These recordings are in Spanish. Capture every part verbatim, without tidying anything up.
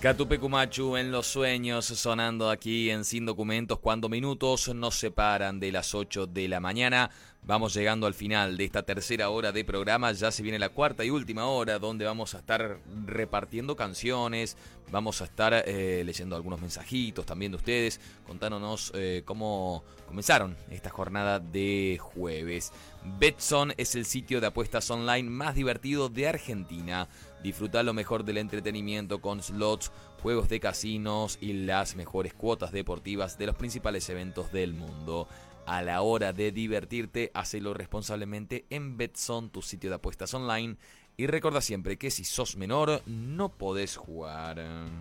Catupecumachu en los sueños, sonando aquí en Sin Documentos, cuando minutos nos separan de las ocho de la mañana. Vamos llegando al final de esta tercera hora de programa. Ya se viene la cuarta y última hora, donde vamos a estar repartiendo canciones. Vamos a estar eh, leyendo algunos mensajitos también de ustedes, contándonos eh, cómo comenzaron esta jornada de jueves. Betson es el sitio de apuestas online más divertido de Argentina. Disfruta lo mejor del entretenimiento con slots, juegos de casinos y las mejores cuotas deportivas de los principales eventos del mundo. A la hora de divertirte, hacelo responsablemente en Betson, tu sitio de apuestas online. Y recuerda siempre que si sos menor, no podés jugar.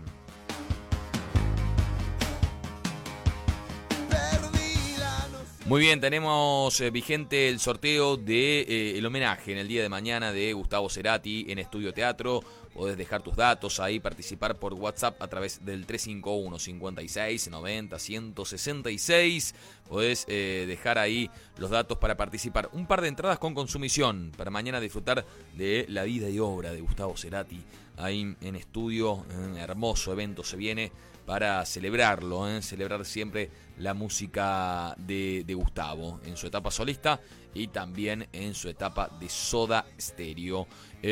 Muy bien, tenemos eh, vigente el sorteo de eh, el homenaje en el día de mañana de Gustavo Cerati en Estudio Teatro. Podés dejar tus datos ahí, participar por WhatsApp a través del tres cinco uno, cincuenta y seis, noventa, ciento sesenta y seis. Podés eh, dejar ahí los datos para participar. Un par de entradas con consumición para mañana disfrutar de la vida y obra de Gustavo Cerati. Ahí en estudio, un hermoso evento se viene para celebrarlo, ¿eh? Celebrar siempre la música de, de Gustavo en su etapa solista y también en su etapa de Soda Stereo.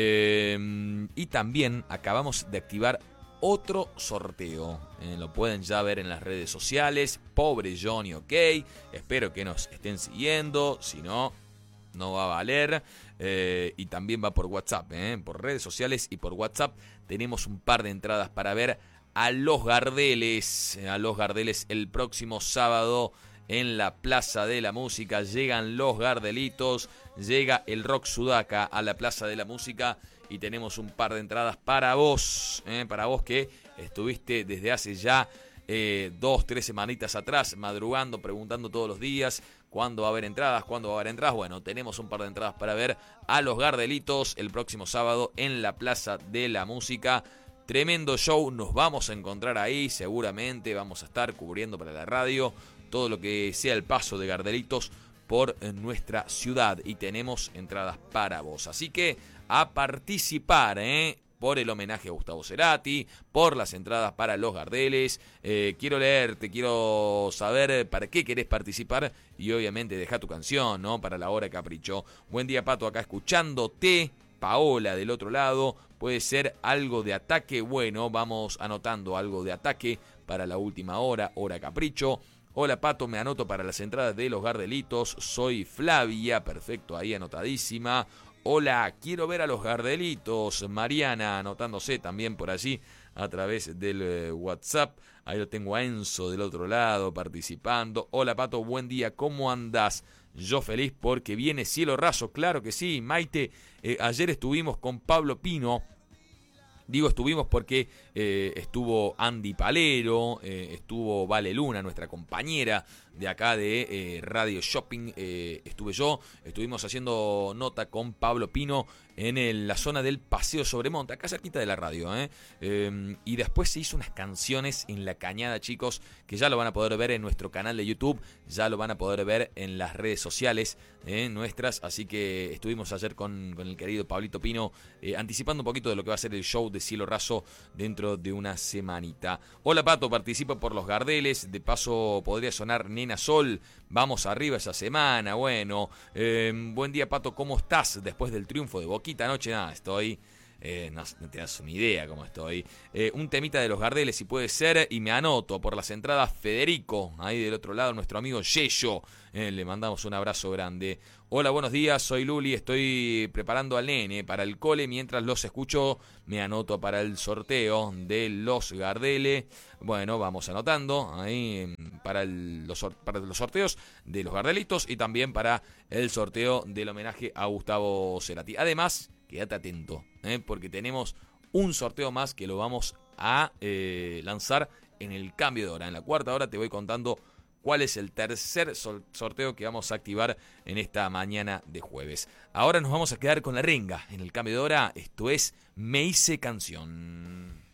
Eh, y también acabamos de activar otro sorteo. Eh, lo pueden ya ver en las redes sociales. Pobre Johnny, ok. Espero que nos estén siguiendo. Si no, no va a valer. Eh, y también va por WhatsApp, eh, por redes sociales y por WhatsApp. Tenemos un par de entradas para ver a Los Gardeles. A Los Gardeles el próximo sábado en la Plaza de la Música. Llegan Los Gardelitos. Llega el Rock Sudaca a la Plaza de la Música. Y tenemos un par de entradas para vos. Eh, para vos que estuviste desde hace ya eh, dos, tres semanitas atrás, madrugando, preguntando todos los días cuándo va a haber entradas, cuándo va a haber entradas. Bueno, tenemos un par de entradas para ver a Los Gardelitos el próximo sábado en la Plaza de la Música. Tremendo show, nos vamos a encontrar ahí, seguramente vamos a estar cubriendo para la radio todo lo que sea el paso de Gardelitos por nuestra ciudad y tenemos entradas para vos. Así que a participar, ¿eh? Por el homenaje a Gustavo Cerati, por las entradas para Los Gardeles. Eh, quiero leerte, quiero saber para qué querés participar y obviamente deja tu canción, ¿no? Para la hora capricho. Buen día, Pato, acá escuchándote. Paola del otro lado, puede ser algo de ataque. Bueno, vamos anotando algo de ataque para la última hora, hora capricho. Hola, Pato, me anoto para las entradas de Los Gardelitos. Soy Flavia, perfecto, ahí anotadísima. Hola, quiero ver a Los Gardelitos. Mariana anotándose también por allí a través del eh, WhatsApp. Ahí lo tengo a Enzo del otro lado participando. Hola, Pato, buen día, ¿cómo andás? Yo feliz porque viene Cielo Raso, claro que sí. Maite, eh, ayer estuvimos con Pablo Pino. Digo estuvimos porque eh, estuvo Andy Palero, eh, estuvo Vale Luna, nuestra compañera de acá de eh, Radio Shopping, eh, estuve yo, estuvimos haciendo nota con Pablo Pino en el, la zona del Paseo Sobremonte, acá cerquita de la radio, ¿eh? Eh, y después se hizo unas canciones en La Cañada, chicos, que ya lo van a poder ver en nuestro canal de YouTube, ya lo van a poder ver en las redes sociales eh, nuestras, así que estuvimos ayer con, con el querido Pablito Pino, eh, anticipando un poquito de lo que va a ser el show de Cielo Raso dentro de una semanita. Hola, Pato, participo por Los Gardeles, de paso podría sonar Nena Sol, vamos arriba esa semana. Bueno, eh, buen día, Pato, ¿cómo estás después del triunfo de Boquita anoche? Nada, estoy... Eh, no, no te das una idea cómo estoy. Eh, un temita de Los Gardeles, si puede ser, y me anoto por las entradas. Federico, ahí del otro lado, nuestro amigo Yello. Eh, le mandamos un abrazo grande. Hola, buenos días, soy Luli, estoy preparando al nene para el cole. Mientras los escucho, me anoto para el sorteo de Los Gardeles. Bueno, vamos anotando ahí para, el, los, para los sorteos de Los Gardelitos y también para el sorteo del homenaje a Gustavo Cerati. Además, quédate atento, ¿eh? Porque tenemos un sorteo más que lo vamos a eh, lanzar en el cambio de hora. En la cuarta hora te voy contando cuál es el tercer sorteo que vamos a activar en esta mañana de jueves. Ahora nos vamos a quedar con la renga en el cambio de hora. Esto es Me Hice Canción.